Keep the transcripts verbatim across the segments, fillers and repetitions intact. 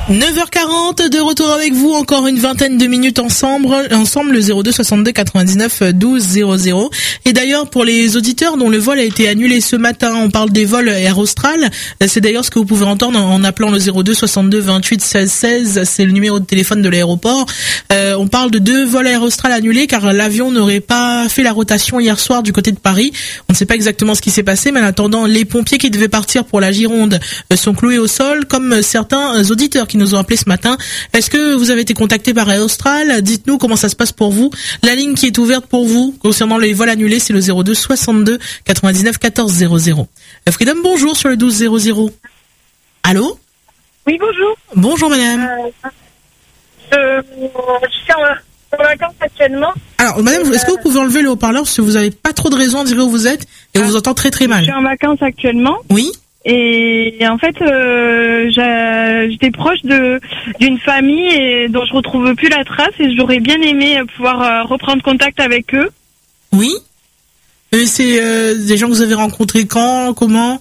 neuf heures quarante, de retour avec vous, encore une vingtaine de minutes ensemble, ensemble le zéro deux soixante-deux quatre-vingt-dix-neuf douze zéro zéro. Et d'ailleurs, pour les auditeurs dont le vol a été annulé ce matin, on parle des vols Air Austral. C'est d'ailleurs ce que vous pouvez entendre en appelant le zéro deux soixante-deux vingt-huit seize seize, c'est le numéro de téléphone de l'aéroport. Euh, on parle de deux vols Air Austral annulés car l'avion n'aurait pas fait la rotation hier soir du côté de Paris. On ne sait pas exactement ce qui s'est passé, mais en attendant, les pompiers qui devaient partir pour la Gironde sont cloués au sol, comme certains auditeurs qui nous ont appelé ce matin. Est-ce que vous avez été contacté par Air Austral? Dites-nous comment ça se passe pour vous. La ligne qui est ouverte pour vous concernant les vols annulés, c'est le zéro deux soixante-deux quatre-vingt-dix-neuf quatorze zéro zéro. Freedom, bonjour sur le douze zéro zéro. Allô? Oui, bonjour. Bonjour madame. Euh, euh, je suis en, en vacances actuellement. Alors madame, est-ce que vous pouvez enlever le haut-parleur parce que vous n'avez pas trop de raison de dire où vous êtes et on vous entend très très mal. Je suis en vacances actuellement. Oui. Et en fait, euh, j'étais proche de d'une famille et dont je retrouve plus la trace et j'aurais bien aimé pouvoir euh, reprendre contact avec eux. Oui. Et c'est euh, des gens que vous avez rencontrés quand, comment?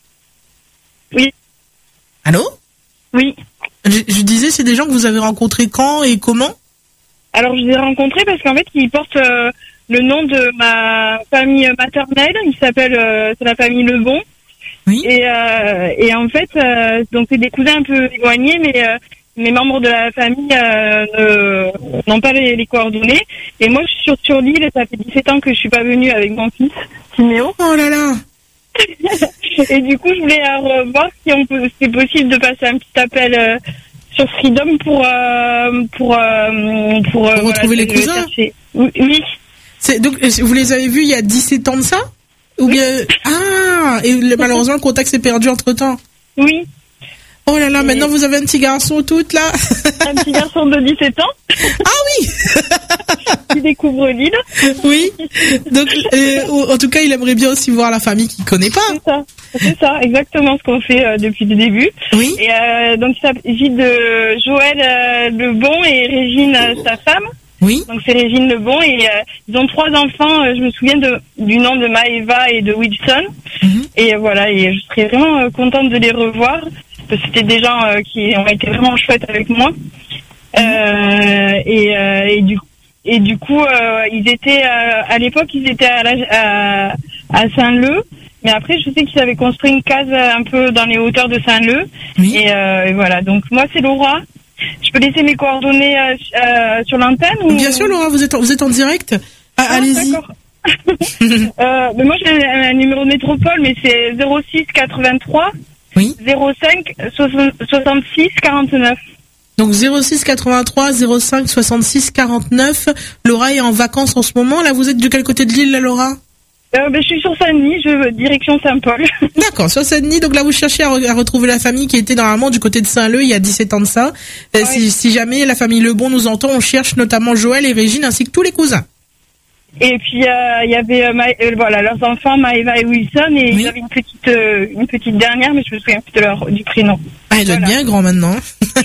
Oui. Allô? Oui. Je, je disais, c'est des gens que vous avez rencontrés quand et comment? Alors, je les ai rencontrés parce qu'en fait, ils portent euh, le nom de ma famille maternelle. Ils s'appellent, euh, c'est la famille Lebon. Oui. Et, euh, et en fait, euh, donc c'est des cousins un peu éloignés, mais euh, mes membres de la famille euh, n'ont pas les, les coordonnées. Et moi, je suis sur, sur l'île, ça fait dix-sept ans que je suis pas venue avec mon fils, Timéo. Oh là là. Et du coup, je voulais euh, voir si on peut, c'est possible de passer un petit appel euh, sur Freedom pour euh, pour euh, pour, euh, pour retrouver voilà, les cousins. Chercher. Oui. oui. C'est, donc, vous les avez vus il y a dix-sept ans de ça? Ou bien ah, et le, malheureusement le contact s'est perdu entre temps. Oui. Oh là là, et maintenant vous avez un petit garçon toute là. Un petit garçon de dix-sept ans. Ah oui. Qui découvre l'île. Oui. Donc euh, en tout cas, il aimerait bien aussi voir la famille qu'il connaît pas. C'est ça. C'est ça, exactement ce qu'on fait euh, depuis le début. Oui. Et euh, donc il s'agit de Joël euh, Lebon et Régine, euh, sa femme. Oui. Donc c'est Régine Lebon et euh, ils ont trois enfants. Euh, je me souviens de, du nom de Maëva et de Wilson. Mm-hmm. Et euh, voilà, et je serais vraiment euh, contente de les revoir parce que c'était des gens euh, qui ont été vraiment chouettes avec moi. Mm-hmm. Euh, et, euh, et du et du coup, euh, ils étaient euh, à l'époque, ils étaient à, la, à, à Saint-Leu. Mais après, je sais qu'ils avaient construit une case un peu dans les hauteurs de Saint-Leu. Oui. Et, euh, et voilà. Donc moi, c'est Laura. Je peux laisser mes coordonnées euh, euh, sur l'antenne ou... Bien sûr, Laura, vous êtes en, vous êtes en direct. Ah, ah, allez-y. D'accord. euh, mais moi, j'ai un, un numéro de métropole, mais c'est zéro six quatre-vingt-trois oui. zéro cinq soixante-six quarante-neuf. Donc zéro six quatre-vingt-trois zéro cinq soixante-six quarante-neuf. Laura est en vacances en ce moment. Là, vous êtes de quel côté de l'île, là, Laura? Euh, ben, je suis sur Saint-Denis, je direction Saint-Paul. D'accord, sur Saint-Denis. Donc là, vous cherchez à, re- à retrouver la famille qui était normalement du côté de Saint-Leu il y a dix-sept ans de ça. Euh, ouais. si, si jamais la famille Lebon nous entend, on cherche notamment Joël et Régine ainsi que tous les cousins. Et puis il euh, y avait euh, Ma- euh, voilà leurs enfants Maëva et Wilson et il oui. y avait une petite euh, une petite dernière, mais je me souviens plus de leur du prénom. Ah, il doit voilà. être bien grand maintenant.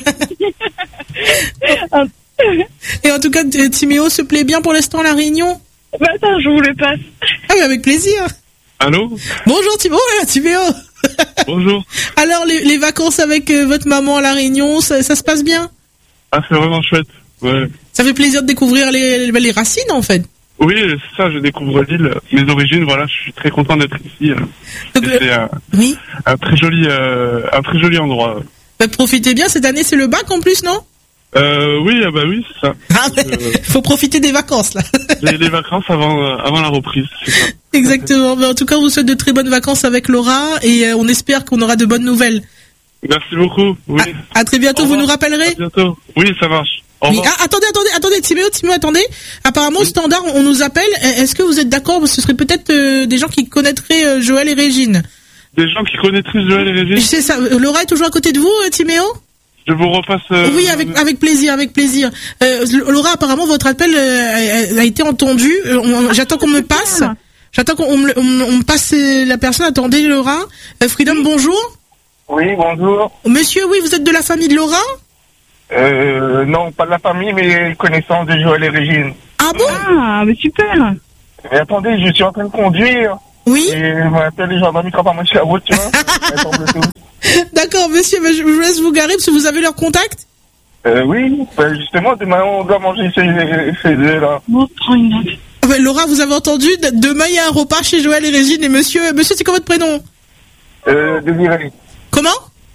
Et en tout cas, Timéo se plaît bien pour l'instant à La Réunion. Bah attends, je vous le passe. Ah mais avec plaisir. Allô. Bonjour Timo, oh, Timéo. Bonjour. Alors les, les vacances avec euh, votre maman à La Réunion, ça, ça se passe bien? Ah, c'est vraiment chouette. Ouais. Ça fait plaisir de découvrir les, les, les racines en fait. Oui, c'est ça, je découvre l'île, mes origines, voilà, je suis très content d'être ici. Donc, c'est euh, oui. un très joli, euh, un très joli endroit. Bah, profitez bien, cette année c'est le bac en plus, non? Euh, oui, bah oui, c'est ça. Ah, euh, faut profiter des vacances là. les, les vacances avant, euh, avant la reprise, c'est ça. Exactement. Mais en tout cas, on vous souhaite de très bonnes vacances avec Laura et euh, on espère qu'on aura de bonnes nouvelles. Merci beaucoup. Oui. À, à très bientôt. Vous nous rappellerez? À bientôt. Oui, ça marche. Oui. Ah, attendez, attendez, attendez, Timéo, Timéo, attendez. Apparemment, oui. Au standard, on nous appelle. Est-ce que vous êtes d'accord? Ce serait peut-être euh, des gens qui connaîtraient euh, Joël et Régine. Des gens qui connaîtraient Joël et Régine. C'est ça. Laura est toujours à côté de vous, euh, Timéo? Je vous repasse. Euh, oui, avec avec plaisir, avec plaisir. Euh, Laura, apparemment, votre appel euh, a, a été entendu. Euh, on, j'attends qu'on me passe. J'attends qu'on on, on, on me passe la personne. Attendez, Laura. Euh, Freedom, oui. Bonjour. Oui, bonjour. Monsieur, oui, vous êtes de la famille de Laura? Euh, non, pas de la famille, mais connaissance de Joël et Régine. Ah bon? Ah, mais super. Mais attendez, je suis en train de conduire. Oui. Et je m'appelle les gendarmes quand pas moi je suis à la voiture. D'accord, monsieur, bah, je vous laisse vous garer parce que vous avez leur contact. Euh, oui, bah, justement, demain, on doit manger chez, chez eux, là. Bon, prends une note. Ah, bah, Laura, vous avez entendu, demain, il y a un repas chez Joël et Régine. Et monsieur, monsieur, c'est quoi votre prénom? Euh, Désiré. Comment?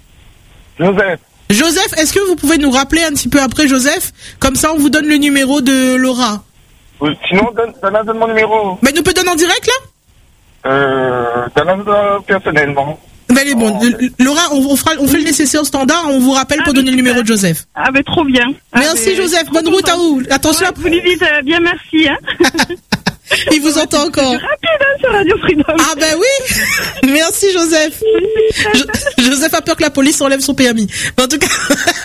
Joseph. Joseph, est-ce que vous pouvez nous rappeler un petit peu après, Joseph? Comme ça, on vous donne le numéro de Laura. Euh, sinon, donne, donne, donne mon numéro. Mais nous peut donner en direct, là? Euh, donne, donne personnellement. Ben, elle est bonne. Laura, on, on, fera, on fait le nécessaire au standard, on vous rappelle pour ah, donner le numéro de Joseph. Ah, ben, trop bien. Ah, merci, ben, Joseph. Bonne route à vous. Attention ouais, à vous lui dites euh, bien merci, hein. Il vous entend encore. C'est rapide, hein, sur Radio Freedom. Ah, ben oui. Merci, Joseph. Jo- Joseph a peur que la police enlève son P M I. Mais en tout cas,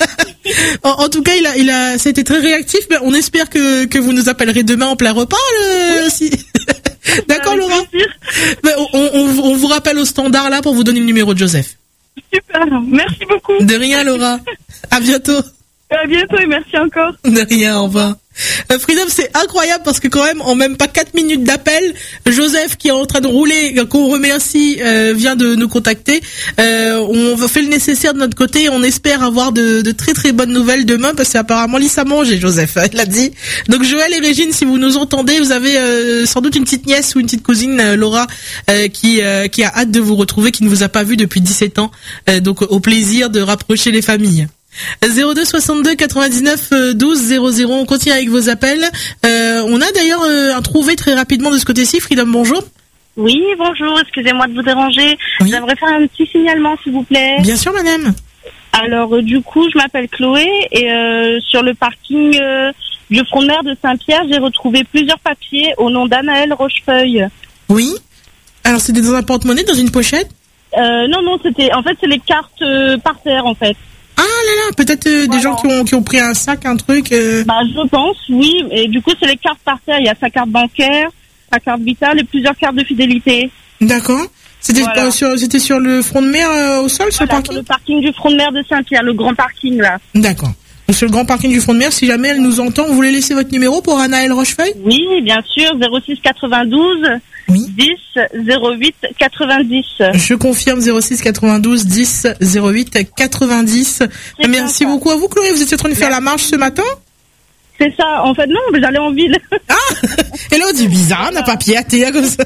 en, en tout cas, il a, il a, ça a été très réactif. Mais on espère que, que vous nous appellerez demain en plein repas, le, oui. si. D'accord, Laura. Ben, on, on, on vous rappelle au standard, là, pour vous donner le numéro de Joseph. Super, merci beaucoup. De rien, Laura. À bientôt. À bientôt et merci encore. De rien, au revoir. Euh, Freedom, c'est incroyable parce que quand même, en même pas quatre minutes d'appel, Joseph qui est en train de rouler, qu'on remercie, euh, vient de nous contacter. Euh, on va faire le nécessaire de notre côté. On espère avoir de, de très très bonnes nouvelles demain parce qu'apparemment, Lisa a mangé, Joseph, il l'a dit. Donc Joël et Régine, si vous nous entendez, vous avez euh, sans doute une petite nièce ou une petite cousine, euh, Laura, euh, qui euh, qui a hâte de vous retrouver, qui ne vous a pas vu depuis dix-sept ans. Euh, donc au plaisir de rapprocher les familles. zéro deux soixante-deux quatre-vingt-dix-neuf douze zéro zéro. On continue avec vos appels. Euh, on a d'ailleurs euh, un trouvé très rapidement de ce côté-ci. Freedom, bonjour. Oui, bonjour. Excusez-moi de vous déranger. Oui. J'aimerais faire un petit signalement, s'il vous plaît. Bien sûr, madame. Alors, euh, du coup, je m'appelle Chloé et euh, sur le parking euh, du front de mer de Saint-Pierre, j'ai retrouvé plusieurs papiers au nom d'Anaël Rochefeuille. Oui. Alors, c'était dans un porte-monnaie, dans une pochette? Euh, non, non, c'était. En fait, c'est les cartes euh, par terre, en fait. Ah là là, peut-être euh, voilà. Des gens qui ont, qui ont pris un sac, un truc. Euh... Bah, je pense, oui. Et du coup, c'est les cartes par terre. Il y a sa carte bancaire, sa carte vitale et plusieurs cartes de fidélité. D'accord. C'était voilà. euh, sur, c'était sur le front de mer euh, au sol, sur voilà, le parking. sur le parking du front de mer de Saint-Pierre, le grand parking là. D'accord. Donc sur le grand parking du front de mer, si jamais elle nous entend, vous voulez laisser votre numéro pour Anaël Rochefeuille? Oui, bien sûr, zéro six quatre-vingt-douze oui. dix zéro huit quatre-vingt-dix. Je confirme zéro six quatre-vingt-douze dix zéro huit quatre-vingt-dix. Merci beaucoup à vous, Chloé. Vous étiez en train de faire la marche ce matin? C'est ça. En fait, non, mais j'allais en ville. Ah. Et là, on dit bizarre, on n'a pas piaté comme ça.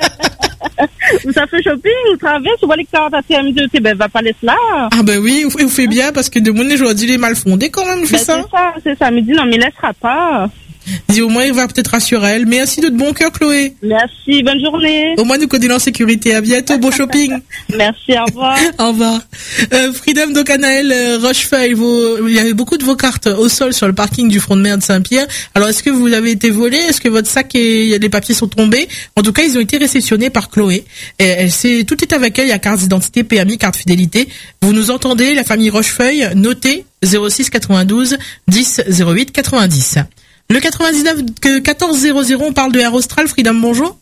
Ça fait shopping, vous travaillez, tu vois les cartes à T M deux, ben va pas laisser là. Ah ben oui, vous, vous faites bien parce que de mon j'aurais dit les mal fondés quand même, je fais ben ça. C'est ça, c'est ça. Mais dis non, mais laissera pas. Dis au moins il va peut-être rassurer elle. Merci de bon cœur, Chloé. Merci, bonne journée. Au moins nous continuons en sécurité. À bientôt, bon shopping. Merci, au revoir. Au revoir. Euh, Freedom, donc Anaël euh, Rochefeuille, vos, il y avait beaucoup de vos cartes au sol sur le parking du front de mer de Saint-Pierre. Alors est-ce que vous avez été volé? Est-ce que votre sac et les papiers sont tombés? En tout cas, ils ont été réceptionnés par Chloé. Et elle sait, tout est avec elle. Il y a carte d'identité, P M I, carte fidélité. Vous nous entendez, la famille Rochefeuille, notez zéro six quatre-vingt-douze dix zéro huit quatre-vingt-dix. Le quatre-vingt-dix-neuf quatorze zéro zéro, on parle de Air Austral. Freedom, bonjour.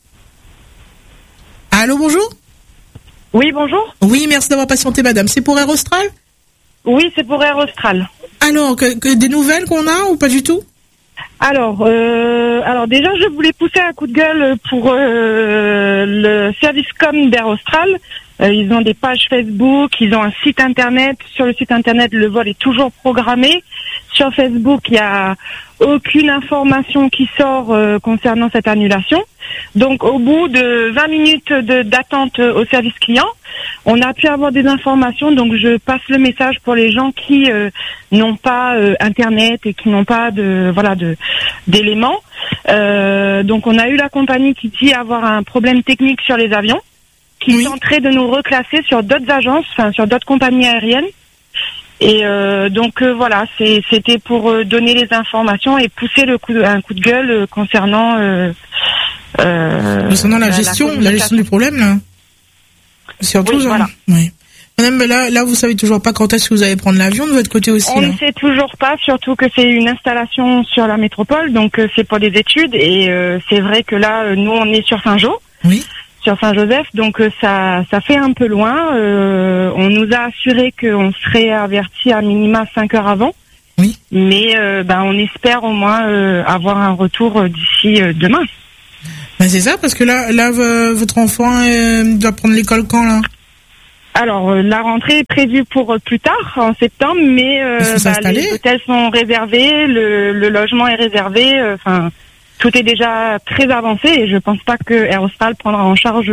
Allô, bonjour. Oui, bonjour. Oui, merci d'avoir patienté, madame. C'est pour Air Austral? Oui, c'est pour Air Austral. Alors, que, que des nouvelles qu'on a ou pas du tout? Alors, euh, alors déjà, je voulais pousser un coup de gueule pour euh, le service com d'Air Austral. Euh, ils ont des pages Facebook, ils ont un site internet. Sur le site internet, le vol est toujours programmé. Sur Facebook, il y a aucune information qui sort euh, concernant cette annulation. Donc, au bout de vingt minutes de, d'attente au service client, on a pu avoir des informations. Donc, je passe le message pour les gens qui euh, n'ont pas euh, internet et qui n'ont pas de voilà de d'éléments. Euh, donc, on a eu la compagnie qui dit avoir un problème technique sur les avions, qui oui. tenterait de nous reclasser sur d'autres agences, enfin sur d'autres compagnies aériennes. Et euh, donc euh, voilà, c'est, c'était pour euh, donner les informations et pousser le coup de, un coup de gueule euh, concernant euh, euh, concernant la, la gestion, la, la gestion du problème là. Surtout, oui, voilà. Oui. Madame, là, là, vous savez toujours pas quand est-ce que vous allez prendre l'avion de votre côté aussi. On là. ne sait toujours pas, surtout que c'est une installation sur la métropole, donc euh, c'est pour des études et euh, c'est vrai que là, euh, nous, on est sur Saint-Jo. Oui. Sur Saint-Joseph, donc euh, ça ça fait un peu loin. Euh, on nous a assuré qu'on serait averti à minima cinq heures avant. Oui. Mais euh, ben on espère au moins euh, avoir un retour euh, d'ici euh, demain. Ben c'est ça, parce que là là v- votre enfant euh, doit prendre l'école quand là? Alors, euh, la rentrée est prévue pour euh, plus tard, en septembre, mais euh, bah, les hôtels sont réservés, le, le logement est réservé, enfin, euh, tout est déjà très avancé et je pense pas que Air Austral prendra en charge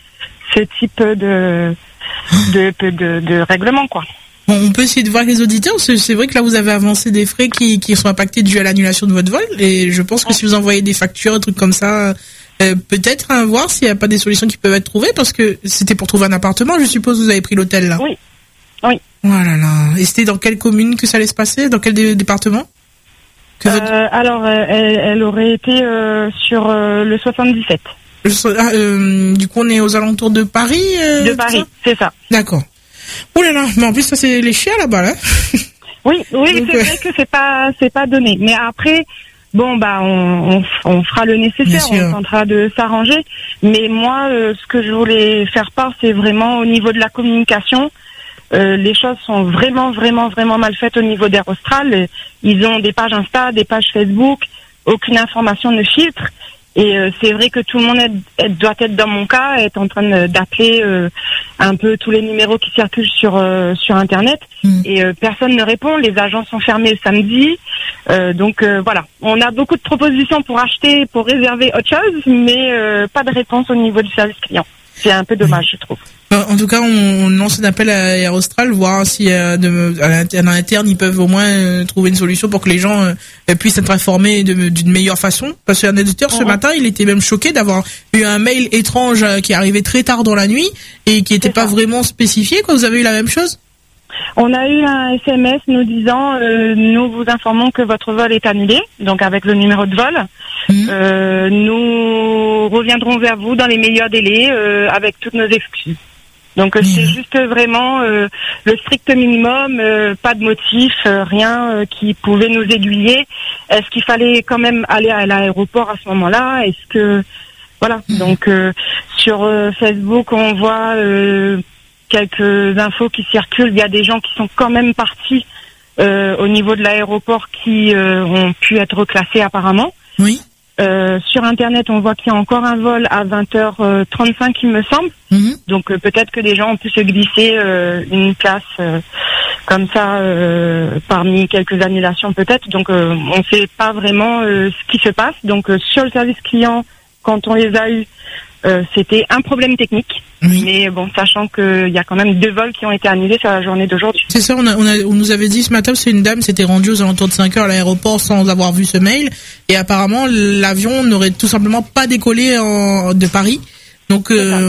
ce type de, de, de, de, de règlement, quoi. Bon, on peut essayer de voir les auditeurs. C'est, c'est vrai que là, vous avez avancé des frais qui, qui sont impactés dû à l'annulation de votre vol. Et je pense que si vous envoyez des factures, des trucs comme ça, euh, peut-être à voir s'il n'y a pas des solutions qui peuvent être trouvées. Parce que c'était pour trouver un appartement, je suppose, vous avez pris l'hôtel là. Oui. Oui. Voilà là. Et c'était dans quelle commune que ça allait se passer? Dans quel dé- département que votre... euh, Alors, euh, elle, elle aurait été euh, sur euh, le soixante-dix-sept. Le, ah, euh, du coup, on est aux alentours de Paris euh, De Paris, ça c'est ça. D'accord. Oh là là, mais en plus ça c'est les chiens là-bas là. Oui, oui, Donc, c'est euh... vrai que c'est pas c'est pas donné. Mais après, bon bah on on, on fera le nécessaire, on tentera de s'arranger. Mais moi, euh, ce que je voulais faire part, c'est vraiment au niveau de la communication. Euh, les choses sont vraiment vraiment vraiment mal faites au niveau d'Air Austral. Ils ont des pages Insta, des pages Facebook, aucune information ne filtre. Et euh, c'est vrai que tout le monde est, est, doit être dans mon cas, est en train de, d'appeler euh, un peu tous les numéros qui circulent sur euh, sur Internet. Mmh. Et euh, personne ne répond. Les agents sont fermés le samedi. Euh, donc euh, voilà, on a beaucoup de propositions pour acheter, pour réserver autre chose, mais euh, pas de réponse au niveau du service client. C'est un peu dommage, je trouve. En tout cas, on lance un appel à Air Austral, voir si euh, de, à l'interne ils peuvent au moins euh, trouver une solution pour que les gens euh, puissent être informés de, d'une meilleure façon. Parce qu'un éditeur ce mmh. matin, il était même choqué d'avoir eu un mail étrange euh, qui arrivait très tard dans la nuit et qui n'était pas vraiment spécifié. Quoi, vous avez eu la même chose? On a eu un S M S nous disant euh, nous vous informons que votre vol est annulé, donc avec le numéro de vol. Mmh. Euh, nous reviendrons vers vous dans les meilleurs délais euh, avec toutes nos excuses. Donc euh, mmh. c'est juste vraiment euh, le strict minimum, euh, pas de motif, euh, rien euh, qui pouvait nous aiguiller. Est-ce qu'il fallait quand même aller à l'aéroport à ce moment-là? Est-ce que voilà. Mmh. Donc euh, sur euh, Facebook on voit euh, quelques infos qui circulent. Il y a des gens qui sont quand même partis euh, au niveau de l'aéroport qui euh, ont pu être reclassés apparemment. Oui. Euh, sur Internet, on voit qu'il y a encore un vol à vingt heures trente-cinq, il me semble. Mm-hmm. Donc euh, peut-être que des gens ont pu se glisser euh, une place euh, comme ça euh, parmi quelques annulations peut-être. Donc euh, on ne sait pas vraiment euh, ce qui se passe. Donc euh, sur le service client, quand on les a eus, Euh, c'était un problème technique, oui. Mais bon, sachant qu'il y a quand même deux vols qui ont été annulés sur la journée d'aujourd'hui. C'est ça, on, a, on, a, on nous avait dit ce matin, c'est une dame s'était rendue aux alentours de cinq heures à l'aéroport sans avoir vu ce mail, et apparemment l'avion n'aurait tout simplement pas décollé en, de Paris. Donc euh,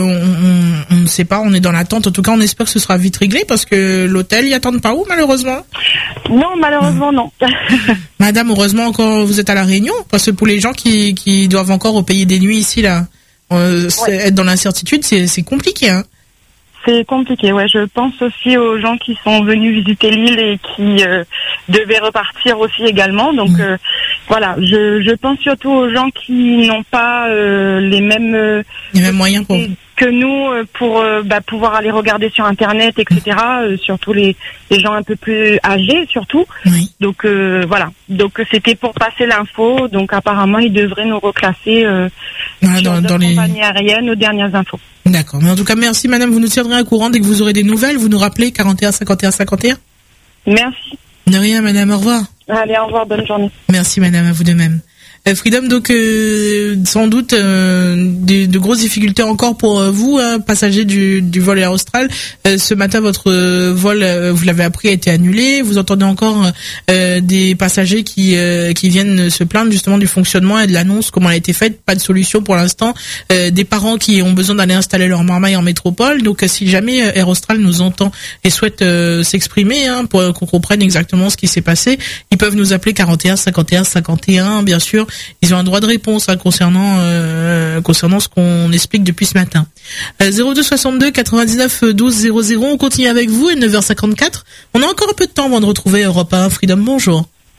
on ne sait pas, on est dans l'attente. En tout cas, on espère que ce sera vite réglé parce que l'hôtel y attend pas où malheureusement. Non, malheureusement non. Madame, heureusement encore vous êtes à la Réunion parce que pour les gens qui, qui doivent encore payer des nuits ici là. Euh, ouais. Être dans l'incertitude, c'est, c'est compliqué, hein. C'est compliqué, ouais. Je pense aussi aux gens qui sont venus visiter l'île et qui euh, devaient repartir aussi également. Donc mmh. euh, voilà, je, je pense surtout aux gens qui n'ont pas euh, les mêmes euh, les mêmes moyens pour que nous euh, pour euh, bah, pouvoir aller regarder sur Internet, et cetera. Mmh. Euh, surtout les, les gens un peu plus âgés, surtout. Oui. Donc euh, voilà. Donc c'était pour passer l'info. Donc apparemment, ils devraient nous reclasser euh, voilà, sur dans, notre dans les compagnie aérienne aux dernières infos. D'accord. Mais en tout cas, merci madame. Vous nous tiendrez au courant dès que vous aurez des nouvelles. Vous nous rappelez quarante et un cinquante et un cinquante et un. Merci. De rien madame. Au revoir. Allez, au revoir. Bonne journée. Merci madame. À vous de même. Euh, Freedom, donc euh, sans doute euh, de, de grosses difficultés encore pour euh, vous, hein, passagers du, du vol Air Austral. Euh, ce matin, votre euh, vol, euh, vous l'avez appris, a été annulé. Vous entendez encore euh, des passagers qui euh, qui viennent se plaindre justement du fonctionnement et de l'annonce, comment elle a été faite. Pas de solution pour l'instant. Euh, des parents qui ont besoin d'aller installer leur marmaille en métropole. Donc, euh, si jamais Air Austral nous entend et souhaite euh, s'exprimer, hein, pour qu'on comprenne exactement ce qui s'est passé, ils peuvent nous appeler quarante et un cinquante et un cinquante et un, bien sûr. Ils ont un droit de réponse hein, concernant euh, concernant ce qu'on explique depuis ce matin. Euh, zéro deux soixante-deux quatre-vingt-dix-neuf douze zéro zéro. On continue avec vous et neuf heures cinquante-quatre. On a encore un peu de temps avant de retrouver Europe un. Freedom, bonjour.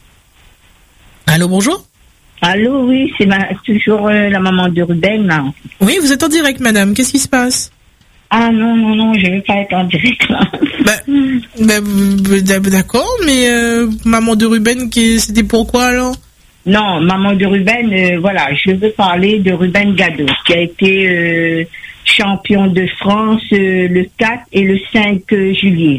Allô, bonjour. Allô, oui, c'est ma, toujours euh, la maman de Ruben. Là. Oui, vous êtes en direct, madame. Qu'est-ce qui se passe? Ah non, non, non, je ne veux pas être en direct là. Bah, bah, d'accord, mais euh, maman de Ruben, c'était pourquoi alors? Non, maman de Ruben, euh, voilà, je veux parler de Ruben Gado, qui a été euh, champion de France euh, le quatre et le cinq juillet.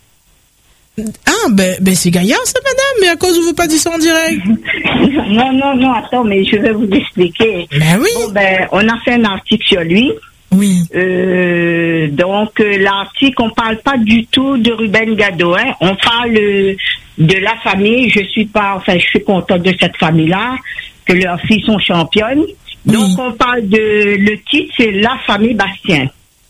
Ah, ben, ben c'est gaillard ça, madame, mais à cause vous ne pas dire ça en direct? Non, non, non, attends, mais je vais vous expliquer. Ben oui. Bon, ben, on a fait un article sur lui. Oui. Euh, donc, euh, l'article, on parle pas du tout de Ruben Gado, hein. On parle euh, de la famille. Je suis pas, enfin, je suis contente de cette famille-là, que leurs filles sont championnes. Donc, oui. On parle de, le titre, c'est La famille Bastien.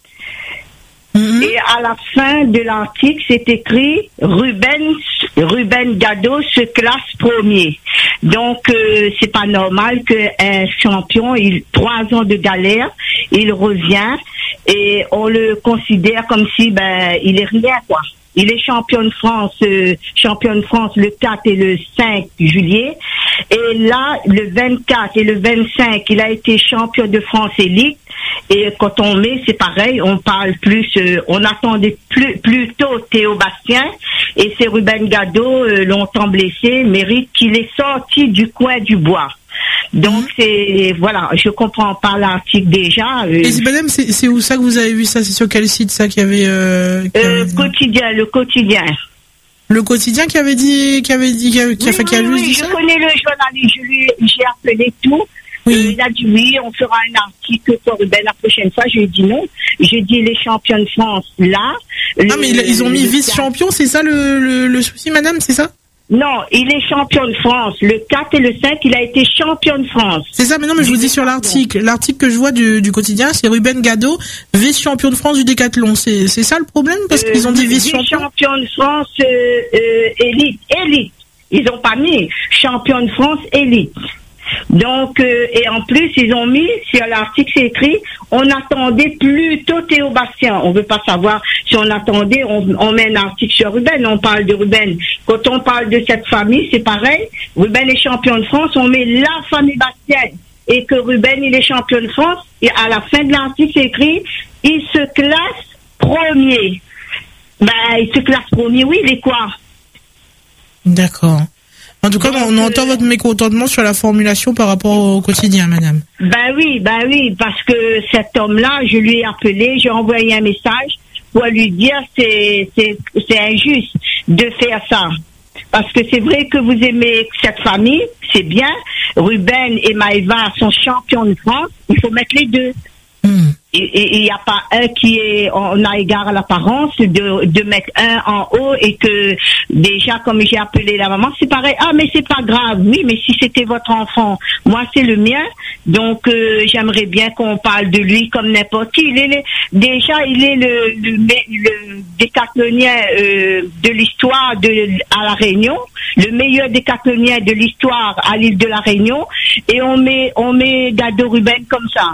Mm-hmm. Et à la fin de l'article, c'est écrit Ruben, Ruben Gado se classe premier. Donc, euh, c'est pas normal qu'un champion, il trois ans de galère, il revient et on le considère comme si ben il est rien quoi. Il est champion de France, euh, champion de France le quatre et le cinq juillet. Et là, le vingt-quatre et le vingt-cinq, il a été champion de France élite. Et quand on met, c'est pareil, on parle plus, euh, on attendait plus, plutôt Théo Bastien. Et c'est Ruben Gado, euh, longtemps blessé, mérite qu'il est sorti du coin du bois. Donc mmh. c'est, voilà, je comprends pas l'article déjà. Euh, et madame, c'est, c'est où ça que vous avez vu ça? C'est sur quel site ça qui avait, euh, qui euh, avait quotidien, le quotidien. Le quotidien qui avait dit, qui avait dit, qui a, qui a oui, fait, qui a oui, juste oui, dit je ça? connais le journaliste, je lui, j'ai appelé tout. Oui. Euh, il a dit oui, on fera un article pour Ruben la prochaine fois. Je lui ai dit non. J'ai dit les champions de France là. Ah le, mais ils ont mis vice-champion, c'est ça le, le, le souci, madame, c'est ça? Non, il est champion de France. Le quatre et le cinq, il a été champion de France. C'est ça, mais non, mais je vous dis sur l'article. L'article que je vois du, du quotidien, c'est Ruben Gado, vice-champion de France du décathlon. C'est, c'est ça le problème? Parce euh, qu'ils ont dit vice-champion. Vice-champion de France, euh, euh, élite, élite. Ils ont pas mis champion de France, élite. Donc, euh, et en plus, ils ont mis, sur l'article, c'est écrit, on attendait plutôt Théo Bastien. On veut pas savoir si on attendait, on, on met un article sur Ruben, on parle de Ruben. Quand on parle de cette famille, c'est pareil. Ruben est champion de France, on met la famille Bastien. Et que Ruben, il est champion de France. Et à la fin de l'article, c'est écrit, il se classe premier. Ben, il se classe premier, oui, il est quoi? D'accord. En tout cas, donc, on entend euh, votre mécontentement sur la formulation par rapport au quotidien, madame. Ben oui, ben oui, parce que cet homme-là, je lui ai appelé, j'ai envoyé un message pour lui dire c'est c'est c'est injuste de faire ça. Parce que c'est vrai que vous aimez cette famille, c'est bien. Ruben et Maëva sont champions de France, il faut mettre les deux. Mm. Et il n'y a pas un qui est, on a égard à l'apparence de, de mettre un en haut et que déjà, comme j'ai appelé la maman, c'est pareil. Ah, mais c'est pas grave. Oui, mais si c'était votre enfant, moi c'est le mien. Donc euh, j'aimerais bien qu'on parle de lui comme n'importe qui. Il est le, déjà, il est le, le, le décathlonien euh, de l'histoire de à la Réunion, le meilleur décathlonien de l'histoire à l'île de la Réunion. Et on met, on met Gado Ruben comme ça.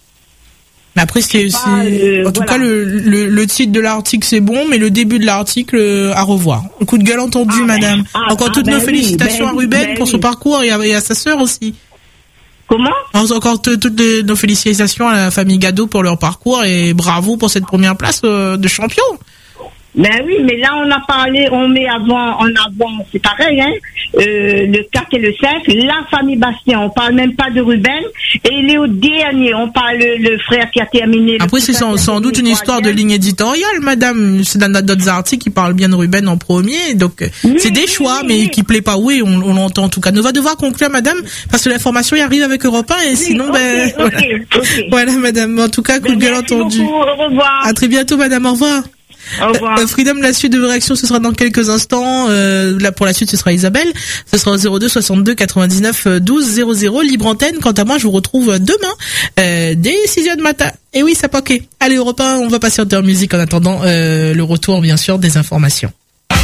Mais après, c'est, c'est... Euh, en tout voilà. cas, le, le, le titre de l'article, c'est bon, mais le début de l'article, euh, à revoir. Coup de gueule entendu, ah, madame. Ben, ah, encore ah, toutes ben nos oui, félicitations ben, à Ruben ben pour oui. son parcours et à, et à sa sœur aussi. Comment? Encore t- toutes les, nos félicitations à la famille Gado pour leur parcours et bravo pour cette première place euh, de champion. Ben oui, mais là on a parlé, on met avant, en avant, c'est pareil, hein. Euh, le quatre et le cinq, la famille Bastien, on parle même pas de Ruben, et il est au dernier, on parle le, le frère qui a terminé. Après c'est sans, sans doute une histoire de ligne éditoriale, madame. C'est dans d'autres articles qui parlent bien de Ruben en premier, donc oui, c'est des oui, choix, oui, mais oui. qui plaît pas. Oui, on, on l'entend en tout cas. On va devoir conclure, madame, parce que l'information y arrive avec Europe un, et oui, sinon, okay, ben, okay, voilà. Okay. Voilà, madame. En tout cas, coup de gueule entendu. Beaucoup, au revoir. À très bientôt, madame. Au revoir. Au revoir. Euh, Freedom, la suite de vos réactions, ce sera dans quelques instants. Euh, là, pour la suite, ce sera Isabelle. Ce sera au zéro deux soixante-deux quatre-vingt-dix-neuf douze zéro zéro. Libre antenne. Quant à moi, je vous retrouve demain, euh, dès six heures du matin. Et oui, ça poquait. Allez, Europe un, on va passer en musique en attendant, euh, le retour, bien sûr, des informations.